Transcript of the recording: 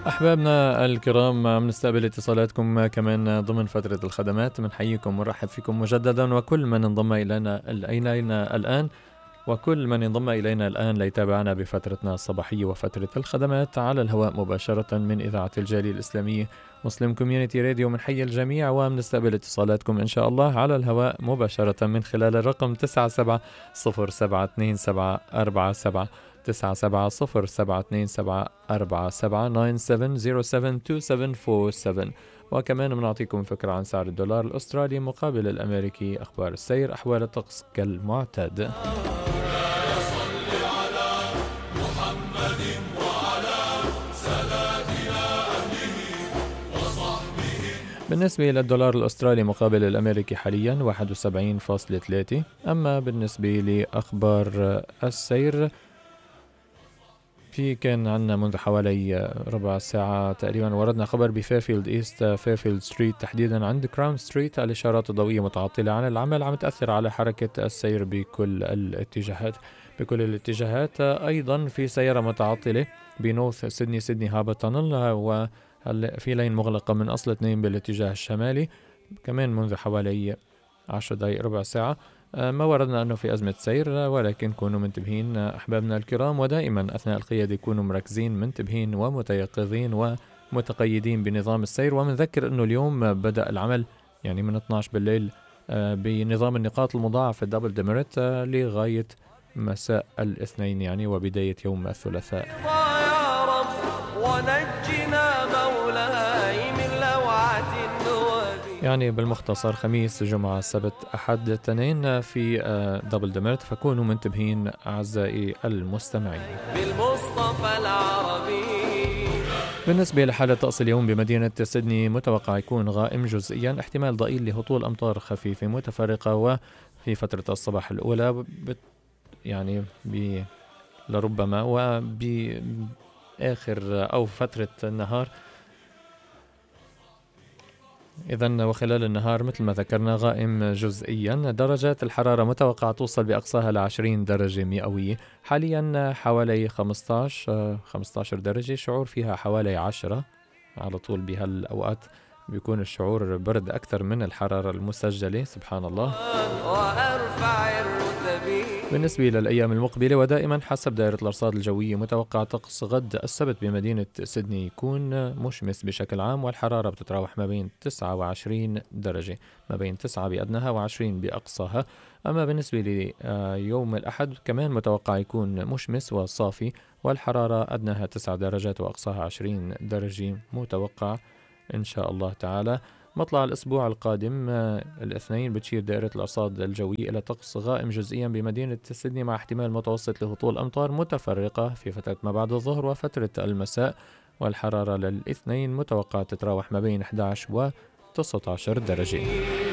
أحبابنا الكرام، عم نستقبل اتصالاتكم كمان ضمن فترة الخدمات. بنحييكم ونرحب فيكم مجددا، وكل من انضم إلينا الآن وكل من انضم إلينا الآن ليتابعنا بفترتنا الصباحية وفترة الخدمات على الهواء مباشرة من إذاعة الجالية الإسلامية مسلم كوميونيتي راديو. من حي الجميع ومنستقبل اتصالاتكم إن شاء الله على الهواء مباشرة من خلال الرقم 97072747 97072747 وكمان بنعطيكم فكرة عن سعر الدولار الأسترالي مقابل الأمريكي، أخبار السير، أحوال الطقس كالمعتاد. بالنسبة للدولار الأسترالي مقابل الأمريكي حاليا 71.3. أما بالنسبة لأخبار السير، كان عنا منذ حوالي ربع ساعة تقريبا وردنا خبر بفيرفيلد إيست، فيرفيلد ستريت تحديدا عند كراون ستريت، الإشارات الضوئية متعطلة عن العمل، عم تأثر على حركة السير بكل الاتجاهات. أيضا في سيارة متعطلة بنورث سيدني هابت تانل، وفي لين مغلقة من أصل 2 بالاتجاه الشمالي كمان منذ حوالي 10 دقائق ربع ساعة. ما وردنا أنه في أزمة سير، ولكن كونوا منتبهين أحبابنا الكرام، ودائما أثناء القيادة كونوا مركزين منتبهين ومتيقظين ومتقيدين بنظام السير. ومنذكر أنه اليوم بدأ العمل يعني من 12 بالليل بنظام النقاط المضاعفة الدبل ديميريت لغاية مساء الاثنين يعني وبداية يوم الثلاثاء. يا رب ونجنا مولاي من لوعة النوادي، يعني بالمختصر خميس جمعة سبت أحد اثنين في دبل ديميرت، فكونوا منتبهين أعزائي المستمعين. بالمصطفى العربي. بالنسبة لحالة طقس اليوم بمدينة سيدني، متوقع يكون غائم جزئيا، احتمال ضئيل لهطول أمطار خفيفة متفرقة، وفي فترة الصباح الأولى يعني لربما وبآخر أو فترة النهار. إذن وخلال النهار مثل ما ذكرنا غائم جزئيا. درجات الحرارة متوقع توصل بأقصاها 20 درجة مئوية، حاليا حوالي 15 درجة، شعور فيها حوالي 10 على طول. بهالأوقات بيكون الشعور برد أكثر من الحرارة المسجلة، سبحان الله. وأرفع الرتب. بالنسبة للأيام المقبلة ودائما حسب دائرة الأرصاد الجوية، متوقع طقس غد السبت بمدينة سيدني يكون مشمس بشكل عام، والحرارة بتتراوح ما بين 29 درجة، ما بين 9 بأدناها و20 بأقصاها. أما بالنسبة ليوم الأحد كمان متوقع يكون مشمس وصافي، والحرارة أدناها 9 درجات وأقصاها 20 درجة متوقع إن شاء الله تعالى. مطلع الأسبوع القادم الاثنين بتشير دائرة الأرصاد الجوية إلى طقس غائم جزئيا بمدينة سيدني، مع احتمال متوسط لهطول أمطار متفرقة في فترة ما بعد الظهر وفترة المساء، والحرارة للاثنين متوقع تتراوح ما بين 11 و 19 درجة.